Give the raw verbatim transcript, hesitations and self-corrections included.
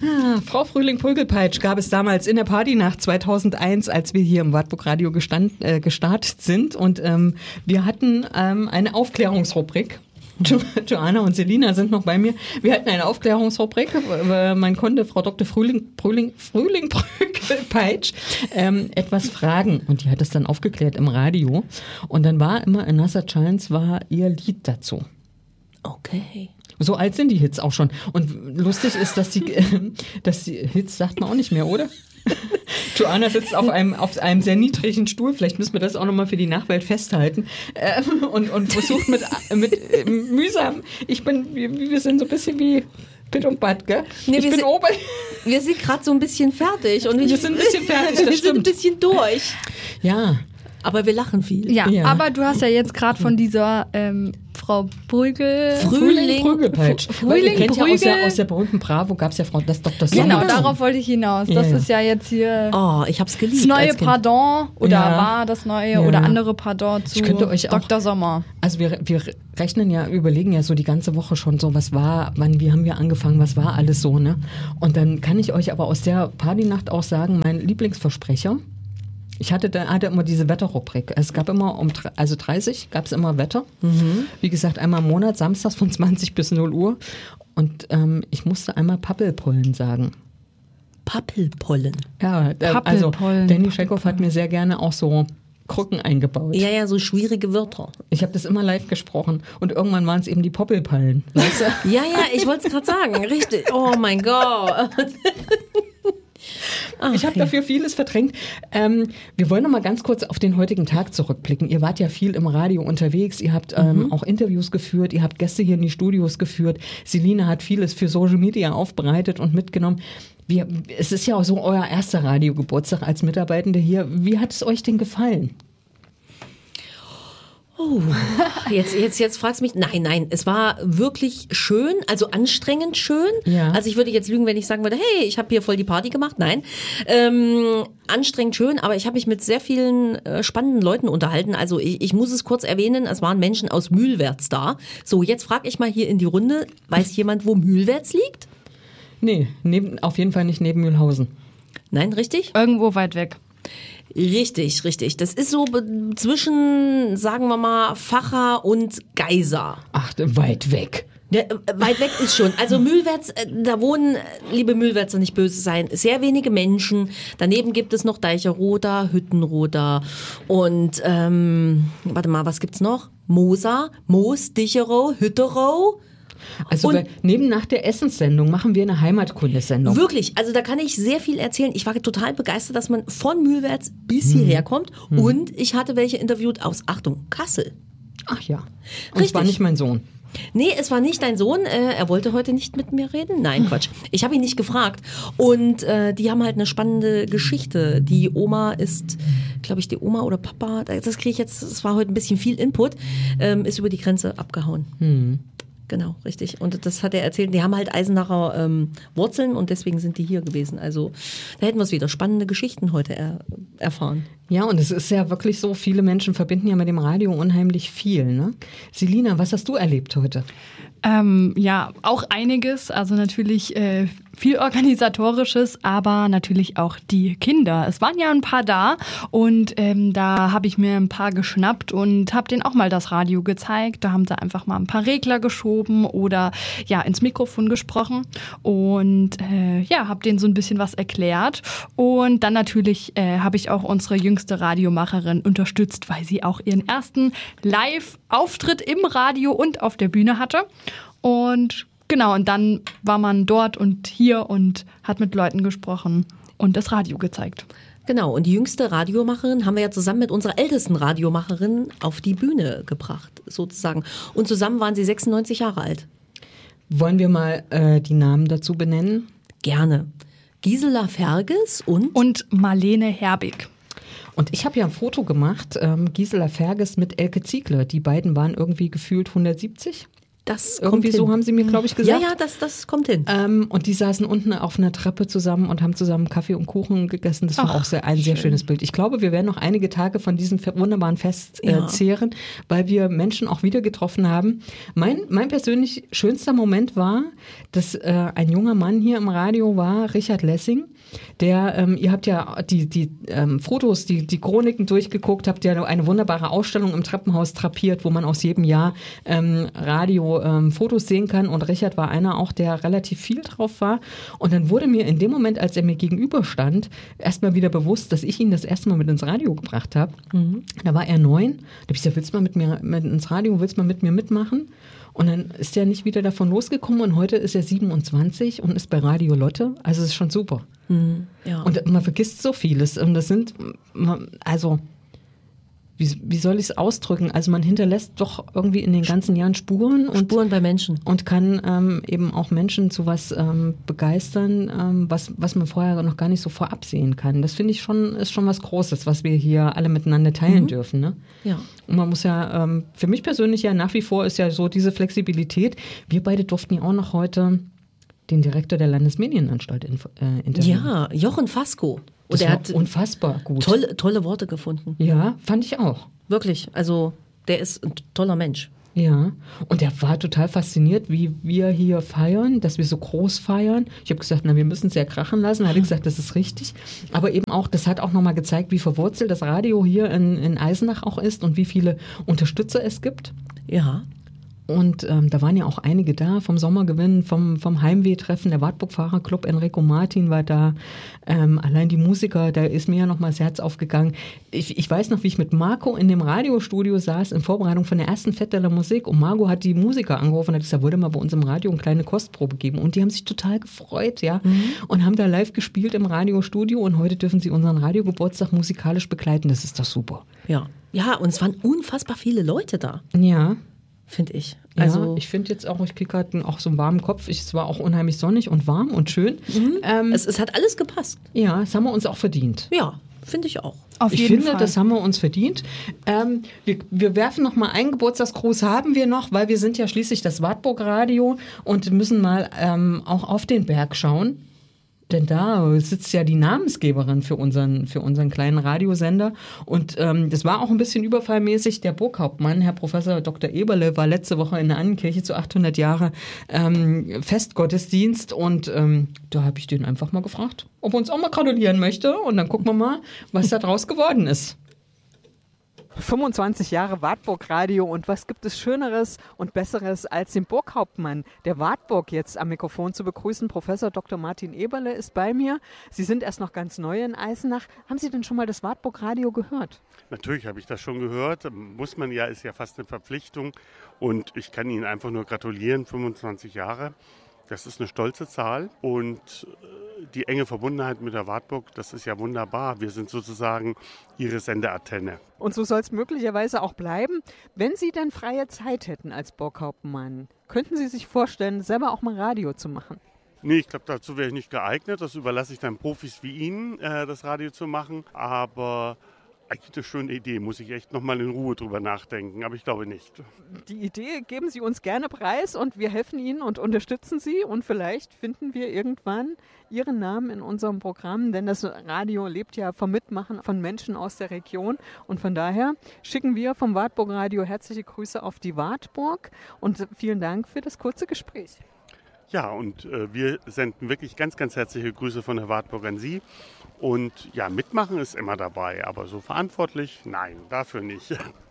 Ah, Frau Frühling-Prügelpeitsch gab es damals in der Partynacht zweitausendeins, als wir hier im Wartburg-Radio gestand, äh, gestartet sind. Und ähm, wir hatten ähm, eine Aufklärungsrubrik. Jo- Joanna und Selina sind noch bei mir. Wir hatten eine Aufklärungsrubrik. äh, Man konnte Frau Doktor Frühling, Frühling, Frühling Prügelpeitsch ähm, etwas fragen. Und die hat es dann aufgeklärt im Radio. Und dann war immer Another Chance war ihr Lied dazu. Okay. So alt sind die Hits auch schon. Und lustig ist, dass die, äh, dass die Hits sagt man auch nicht mehr, oder? Joanna sitzt auf einem, auf einem sehr niedrigen Stuhl, vielleicht müssen wir das auch nochmal für die Nachwelt festhalten, äh, und, und versucht mit, mit äh, mühsam, ich bin, wir, wir sind so ein bisschen wie Pitt und Bad, gell? Nee, ich wir bin sind- oben. Wir sind gerade so ein bisschen fertig. Und Wir ich, sind ein bisschen fertig, das Wir sind ein stimmt. bisschen durch. Ja, Aber wir lachen viel. Ja, Ja. aber du hast ja jetzt gerade von dieser ähm, Frau Brügel... Frühling- Prügelpeitsch. Frühling Weil ihr kennt ja aus der, Prügel- aus der berühmten Bravo gab es ja Frau, das Doktor Sommer. Genau, darauf wollte ich hinaus. Das Ja, ja. ist ja jetzt hier Oh, ich hab's geliebt. das neue als Kind. Pardon oder Ja. war das neue Ja. oder andere Pardon zu Ich könnte euch auch- Doktor Sommer. Also wir, wir rechnen ja, überlegen ja so die ganze Woche schon so, was war, wann, wie haben wir angefangen, was war alles so, ne? Und dann kann ich euch aber aus der Partynacht auch sagen, mein Lieblingsversprecher, ich hatte da hatte immer diese Wetterrubrik. Es gab immer um dr- also dreißig gab es immer Wetter. Wie gesagt, einmal im Monat, samstags von zwanzig bis null Uhr. Und ähm, ich musste einmal Pappelpollen sagen. Pappelpollen. Ja, äh, also Pappelpollen, Danny Scheckhoff hat mir sehr gerne auch so Krücken eingebaut. Ja, ja, so schwierige Wörter. Ich habe das immer live gesprochen und irgendwann waren es eben die Poppelpallen. Weißt du? Ja, ja, ich wollte es gerade sagen. Richtig. Oh mein Gott. Ich habe dafür vieles verdrängt. Ähm, wir wollen noch mal ganz kurz auf den heutigen Tag zurückblicken. Ihr wart ja viel im Radio unterwegs. Ihr habt ähm, auch Interviews geführt. Ihr habt Gäste hier in die Studios geführt. Selina hat vieles für Social Media aufbereitet und mitgenommen. Wir, es ist ja auch so euer erster Radiogeburtstag als Mitarbeitende hier. Wie hat es euch denn gefallen? Oh, jetzt, jetzt, jetzt fragst du mich. Nein, nein, es war wirklich schön, also anstrengend schön. Ja. Also ich würde jetzt lügen, wenn ich sagen würde, hey, ich habe hier voll die Party gemacht. Nein, ähm, anstrengend schön, aber ich habe mich mit sehr vielen äh, spannenden Leuten unterhalten. Also ich, ich muss es kurz erwähnen, es waren Menschen aus Mühlwärts da. So, jetzt frage ich mal hier in die Runde, weiß jemand, wo Mühlwärts liegt? Nee, neben, auf jeden Fall nicht neben Mühlhausen. Nein, richtig? Irgendwo weit weg. Richtig, richtig. Das ist so be- zwischen, sagen wir mal, Facher und Geisa. Ach, weit weg. Ja, äh, weit weg ist schon. Also Mühlwärts, äh, da wohnen, äh, liebe Mühlwärter, nicht böse sein, sehr wenige Menschen. Daneben gibt es noch Deicheroda, Hüttenroda und, ähm, warte mal, was gibt's noch? Moser, Moos, Dicherow, Hütterow. Also Und- weil, neben nach der Essenssendung machen wir eine Heimatkundesendung. Wirklich, also da kann ich sehr viel erzählen. Ich war total begeistert, dass man von Mühlwärts bis hierher kommt. Und ich hatte welche interviewt aus, Achtung, Kassel. Ach ja. Und es war Richtig. nicht mein Sohn. Nee, es war nicht dein Sohn. Äh, er wollte heute nicht mit mir reden. Nein, Quatsch. Ich habe ihn nicht gefragt. Und äh, die haben halt eine spannende Geschichte. Die Oma ist, glaube ich, die Oma oder Papa, das kriege ich jetzt, es war heute ein bisschen viel Input, ähm, ist über die Grenze abgehauen. Hm. Genau, richtig. Und das hat er erzählt. Die haben halt Eisenacher ähm, Wurzeln und deswegen sind die hier gewesen. Also da hätten wir es wieder. Spannende Geschichten heute er, erfahren. Ja, und es ist ja wirklich so, viele Menschen verbinden ja mit dem Radio unheimlich viel. Ne? Selina, was hast du erlebt heute? Ähm, ja, auch einiges. Also natürlich äh, viel Organisatorisches, aber natürlich auch die Kinder. Es waren ja ein paar da und ähm, da habe ich mir ein paar geschnappt und habe denen auch mal das Radio gezeigt. Da haben sie einfach mal ein paar Regler geschoben oder ja ins Mikrofon gesprochen und äh, ja, habe denen so ein bisschen was erklärt. Und dann natürlich äh, habe ich auch unsere jüngste Radiomacherin unterstützt, weil sie auch ihren ersten Live-Auftritt im Radio und auf der Bühne hatte. Und genau, und dann war man dort und hier und hat mit Leuten gesprochen und das Radio gezeigt. Genau, und die jüngste Radiomacherin haben wir ja zusammen mit unserer ältesten Radiomacherin auf die Bühne gebracht, sozusagen. Und zusammen waren sie sechsundneunzig Jahre alt. Wollen wir mal äh, die Namen dazu benennen? Gerne. Gisela Ferges und... Und Marlene Herbig. Und ich habe ja ein Foto gemacht, ähm, Gisela Ferges mit Elke Ziegler. Die beiden waren irgendwie gefühlt hundertsiebzig. Das Irgendwie kommt so hin. haben sie mir, glaube ich, gesagt. Ja, ja, das, das kommt hin. Ähm, und die saßen unten auf einer Treppe zusammen und haben zusammen Kaffee und Kuchen gegessen. Das war Ach, auch sehr, ein sehr schön. schönes Bild. Ich glaube, wir werden noch einige Tage von diesem fe- wunderbaren Fest äh, Ja. zehren, weil wir Menschen auch wieder getroffen haben. Mein, mein persönlich schönster Moment war, dass äh, ein junger Mann hier im Radio war, Richard Lessing. Der, ähm, ihr habt ja die, die ähm, Fotos, die, die Chroniken durchgeguckt, habt ja eine wunderbare Ausstellung im Treppenhaus drapiert, wo man aus jedem Jahr ähm, Radio ähm, Fotos sehen kann. Und Richard war einer auch, der relativ viel drauf war. Und dann wurde mir in dem Moment, als er mir gegenüberstand, erstmal wieder bewusst, dass ich ihn das erste Mal mit ins Radio gebracht habe. Mhm. Da war er neun. Da habe ich gesagt, willst du mal mit mir mit ins Radio, willst du mal mit mir mitmachen? Und dann ist er nicht wieder davon losgekommen und heute ist er siebenundzwanzig und ist bei Radio Lotte. Also es ist schon super. Mhm, ja. Und man vergisst so vieles. Und das sind, also, wie, wie soll ich es ausdrücken? Also man hinterlässt doch irgendwie in den ganzen Jahren Spuren. Und, Spuren bei Menschen. Und kann ähm, eben auch Menschen zu was ähm, begeistern, ähm, was, was man vorher noch gar nicht so vorab sehen kann. Das finde ich schon, ist schon was Großes, was wir hier alle miteinander teilen Mhm. dürfen. Ne? Ja. Und man muss ja, ähm, für mich persönlich ja nach wie vor ist ja so diese Flexibilität. Wir beide durften ja auch noch heute den Direktor der Landesmedienanstalt in, äh, interviewen. Ja, Jochen Fasko. Das Und er war hat unfassbar gut. tolle, tolle Worte gefunden. Ja, fand ich auch. Wirklich. Also, der ist ein toller Mensch. Ja, und er war total fasziniert, wie wir hier feiern, dass wir so groß feiern. Ich habe gesagt, na, wir müssen es ja krachen lassen. Er hat gesagt, das ist richtig. Aber eben auch, das hat auch nochmal gezeigt, wie verwurzelt das Radio hier in, in Eisenach auch ist und wie viele Unterstützer es gibt. Ja. Und ähm, da waren ja auch einige da vom Sommergewinn, vom, vom Heimwehtreffen. Der Wartburg-Fahrerclub Enrico Martin war da. Ähm, allein die Musiker, da ist mir ja noch mal das Herz aufgegangen. Ich, ich weiß noch, wie ich mit Marco in dem Radiostudio saß in Vorbereitung von der ersten Vetteler Musik. Und Marco hat die Musiker angerufen und hat gesagt, wollte mal bei uns im Radio eine kleine Kostprobe geben. Und die haben sich total gefreut, ja. Mhm. Und haben da live gespielt im Radiostudio. Und heute dürfen sie unseren Radiogeburtstag musikalisch begleiten. Das ist doch super. Ja. Ja, und es waren unfassbar viele Leute da. Ja. Finde ich. Also Also ja, ich finde jetzt auch, ich kriege halt auch so einen warmen Kopf. Ich, es war auch unheimlich sonnig und warm und schön. Mhm. Ähm, es, es hat alles gepasst. Ja, das haben wir uns auch verdient. Ja, finde ich auch. Auf ich jeden finde, Fall. das haben wir uns verdient. Ähm, wir, wir werfen noch mal einen Geburtstagsgruß haben wir noch, weil wir sind ja schließlich das Wartburg-Radio und müssen mal ähm, auch auf den Berg schauen. Denn da sitzt ja die Namensgeberin für unseren, für unseren kleinen Radiosender. Und ähm, das war auch ein bisschen überfallmäßig. Der Burghauptmann, Herr Professor Doktor Eberle, war letzte Woche in der Annenkirche zu achthundert Jahre ähm, Festgottesdienst. Und ähm, da habe ich den einfach mal gefragt, ob er uns auch mal gratulieren möchte. Und dann gucken wir mal, was da draus geworden ist. fünfundzwanzig Jahre Wartburg-Radio und was gibt es Schöneres und Besseres, als den Burghauptmann der Wartburg jetzt am Mikrofon zu begrüßen. Professor Doktor Martin Eberle ist bei mir. Sie sind erst noch ganz neu in Eisenach. Haben Sie denn schon mal das Wartburg-Radio gehört? Natürlich habe ich das schon gehört. Muss man ja, ist ja fast eine Verpflichtung. Und ich kann Ihnen einfach nur gratulieren, fünfundzwanzig Jahre. Das ist eine stolze Zahl und die enge Verbundenheit mit der Wartburg, das ist ja wunderbar. Wir sind sozusagen Ihre Sendeantenne. Und so soll es möglicherweise auch bleiben. Wenn Sie denn freie Zeit hätten als Burghauptmann, könnten Sie sich vorstellen, selber auch mal Radio zu machen? Nee, ich glaube, dazu wäre ich nicht geeignet. Das überlasse ich dann Profis wie Ihnen, äh, das Radio zu machen. Aber eigentlich eine schöne Idee, muss ich echt nochmal in Ruhe drüber nachdenken, aber ich glaube nicht. Die Idee geben Sie uns gerne preis und wir helfen Ihnen und unterstützen Sie und vielleicht finden wir irgendwann Ihren Namen in unserem Programm, denn das Radio lebt ja vom Mitmachen von Menschen aus der Region und von daher schicken wir vom Wartburg Radio herzliche Grüße auf die Wartburg und vielen Dank für das kurze Gespräch. Ja, und äh, wir senden wirklich ganz, ganz herzliche Grüße von der Wartburg an Sie. Und ja, mitmachen ist immer dabei, aber so verantwortlich, nein, dafür nicht.